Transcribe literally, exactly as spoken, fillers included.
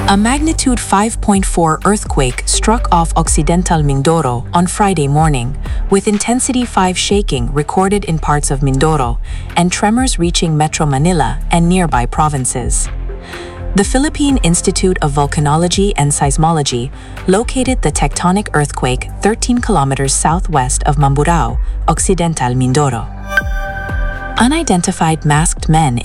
A magnitude five point four earthquake struck off Occidental Mindoro on Friday morning, with intensity five shaking recorded in parts of Mindoro and tremors reaching Metro Manila and nearby provinces. The Philippine Institute of Volcanology and Seismology located the tectonic earthquake thirteen kilometers southwest of Mamburao, Occidental Mindoro. Unidentified masked men